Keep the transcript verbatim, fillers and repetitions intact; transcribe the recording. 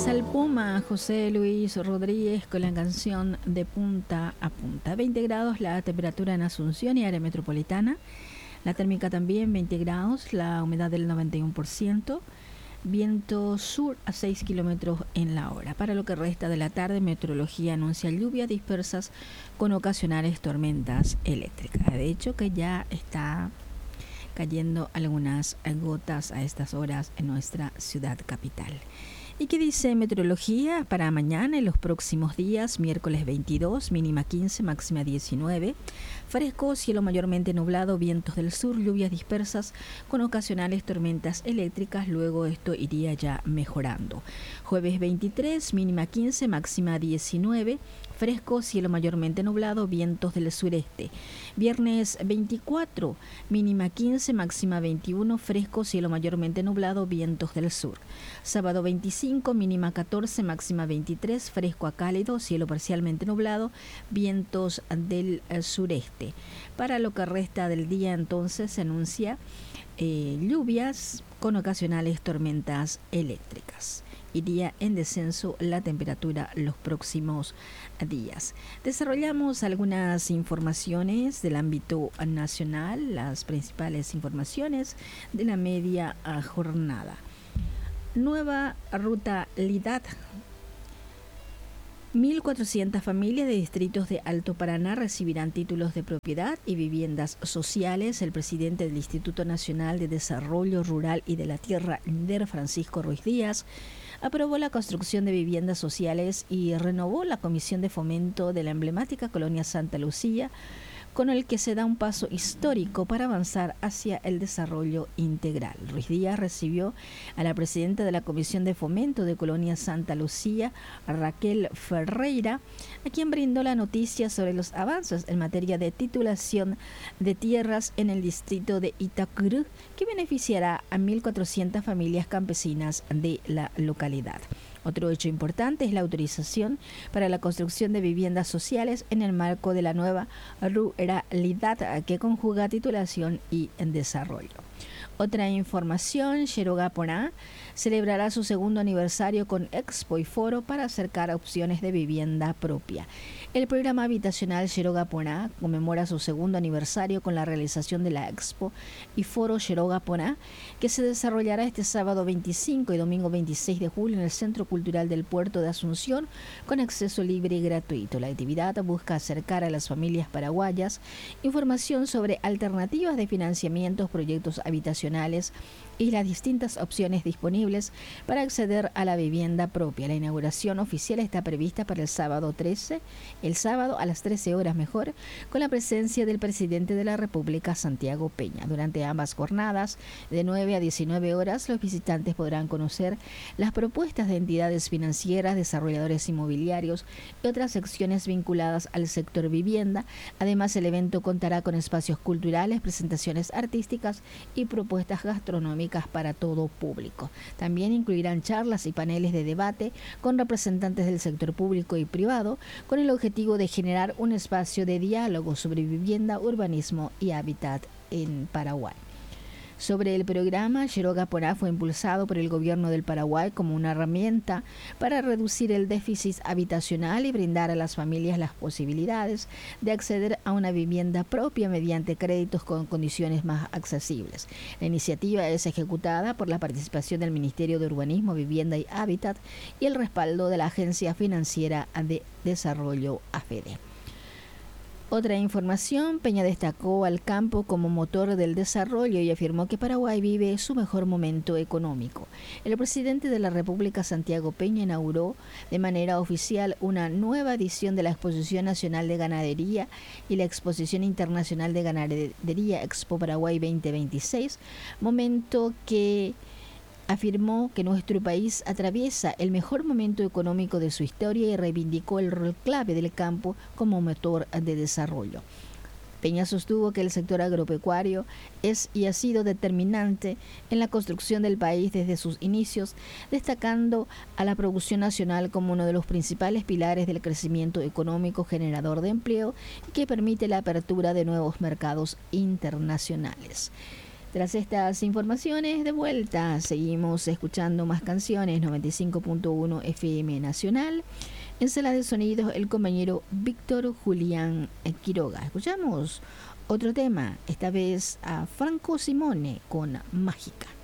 al Puma, José Luis Rodríguez, con la canción De Punta a Punta. veinte grados la temperatura en Asunción y área metropolitana. La térmica también veinte grados, la humedad del noventa y uno por ciento. Viento sur a seis kilómetros en la hora. Para lo que resta de la tarde, meteorología anuncia lluvias dispersas con ocasionales tormentas eléctricas. De hecho, que ya está cayendo algunas gotas a estas horas en nuestra ciudad capital. ¿Y qué dice meteorología para mañana y los próximos días? Miércoles veintidós, mínima quince, máxima diecinueve. Fresco, cielo mayormente nublado, vientos del sur, lluvias dispersas con ocasionales tormentas eléctricas. Luego esto iría ya mejorando. Jueves veintitrés, mínima quince, máxima diecinueve. Fresco, cielo mayormente nublado, vientos del sureste. Viernes veinticuatro, mínima quince, máxima veintiuno. Fresco, cielo mayormente nublado, vientos del sur. Sábado veinticinco, mínima catorce, máxima veintitrés. Fresco a cálido, cielo parcialmente nublado, vientos del sureste. Para lo que resta del día entonces se anuncia eh, lluvias con ocasionales tormentas eléctricas. Iría en descenso la temperatura los próximos días. Desarrollamos algunas informaciones del ámbito nacional, las principales informaciones de la media jornada. Nueva ruta LIDAT. mil cuatrocientas familias de distritos de Alto Paraná recibirán títulos de propiedad y viviendas sociales. El presidente del Instituto Nacional de Desarrollo Rural y de la Tierra, INDER, Francisco Ruiz Díaz, aprobó la construcción de viviendas sociales y renovó la Comisión de Fomento de la emblemática colonia Santa Lucía, con el que se da un paso histórico para avanzar hacia el desarrollo integral. Ruiz Díaz recibió a la presidenta de la Comisión de Fomento de Colonia Santa Lucía, Raquel Ferreira, a quien brindó la noticia sobre los avances en materia de titulación de tierras en el distrito de Itacurú, que beneficiará a mil cuatrocientas familias campesinas de la localidad. Otro hecho importante es la autorización para la construcción de viviendas sociales en el marco de la nueva ruralidad que conjuga titulación y desarrollo. Otra información, Xerogaponá celebrará su segundo aniversario con Expo y Foro para acercar opciones de vivienda propia. El programa habitacional Xerogaponá conmemora su segundo aniversario con la realización de la Expo y Foro Xerogaponá, que se desarrollará este sábado veinticinco y domingo veintiséis de julio en el Centro Cultural del Puerto de Asunción, con acceso libre y gratuito. La actividad busca acercar a las familias paraguayas información sobre alternativas de financiamientos, proyectos habitacionales y las distintas opciones disponibles para acceder a la vivienda propia. La inauguración oficial está prevista para el sábado trece, el sábado a las trece horas mejor, con la presencia del presidente de la República, Santiago Peña. Durante ambas jornadas, de nueve a diecinueve horas, los visitantes podrán conocer las propuestas de entidades financieras, desarrolladores inmobiliarios y otras secciones vinculadas al sector vivienda. Además, el evento contará con espacios culturales, presentaciones artísticas y propuestas gastronómicas para todo público. También incluirán charlas y paneles de debate con representantes del sector público y privado, con el objetivo de generar un espacio de diálogo sobre vivienda, urbanismo y hábitat en Paraguay. Sobre el programa, Xerogaponá fue impulsado por el gobierno del Paraguay como una herramienta para reducir el déficit habitacional y brindar a las familias las posibilidades de acceder a una vivienda propia mediante créditos con condiciones más accesibles. La iniciativa es ejecutada por la participación del Ministerio de Urbanismo, Vivienda y Hábitat y el respaldo de la Agencia Financiera de Desarrollo, AFEDE. Otra información, Peña destacó al campo como motor del desarrollo y afirmó que Paraguay vive su mejor momento económico. El presidente de la República, Santiago Peña, inauguró de manera oficial una nueva edición de la Exposición Nacional de Ganadería y la Exposición Internacional de Ganadería Expo Paraguay veinte veintiséis, momento que afirmó que nuestro país atraviesa el mejor momento económico de su historia y reivindicó el rol clave del campo como motor de desarrollo. Peña sostuvo que el sector agropecuario es y ha sido determinante en la construcción del país desde sus inicios, destacando a la producción nacional como uno de los principales pilares del crecimiento económico generador de empleo y que permite la apertura de nuevos mercados internacionales. Tras estas informaciones, de vuelta, seguimos escuchando más canciones. Noventa y cinco punto uno F M Nacional. En sala de sonidos, el compañero Víctor Julián Quiroga. Escuchamos otro tema, esta vez a Franco Simone con Mágica.